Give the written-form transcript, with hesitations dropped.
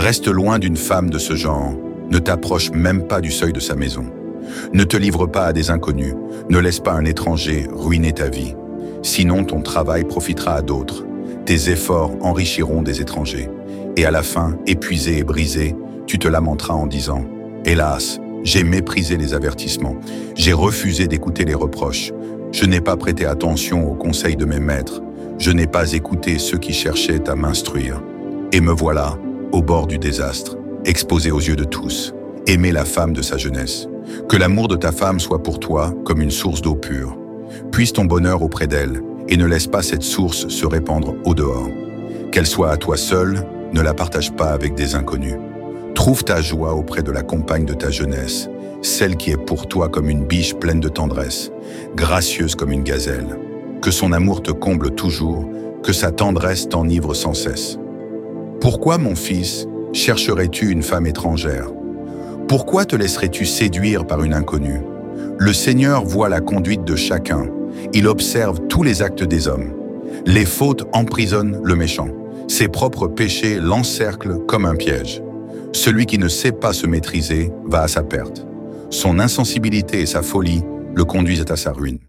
Reste loin d'une femme de ce genre. Ne t'approche même pas du seuil de sa maison. Ne te livre pas à des inconnus. Ne laisse pas un étranger ruiner ta vie. Sinon, ton travail profitera à d'autres. Tes efforts enrichiront des étrangers. Et à la fin, épuisé et brisé, tu te lamenteras en disant « Hélas, j'ai méprisé les avertissements. J'ai refusé d'écouter les reproches. Je n'ai pas prêté attention aux conseils de mes maîtres. Je n'ai pas écouté ceux qui cherchaient à m'instruire. Et me voilà, au bord du désastre, exposé aux yeux de tous. Aimer la femme de sa jeunesse. Que l'amour de ta femme soit pour toi comme une source d'eau pure. Puise ton bonheur auprès d'elle et ne laisse pas cette source se répandre au dehors. Qu'elle soit à toi seule, ne la partage pas avec des inconnus. Trouve ta joie auprès de la compagne de ta jeunesse, celle qui est pour toi comme une biche pleine de tendresse, gracieuse comme une gazelle. Que son amour te comble toujours, que sa tendresse t'enivre sans cesse. Pourquoi, mon fils, chercherais-tu une femme étrangère? Pourquoi te laisserais-tu séduire par une inconnue? Le Seigneur voit la conduite de chacun. Il observe tous les actes des hommes. Les fautes emprisonnent le méchant. Ses propres péchés l'encerclent comme un piège. Celui qui ne sait pas se maîtriser va à sa perte. Son insensibilité et sa folie le conduisent à sa ruine.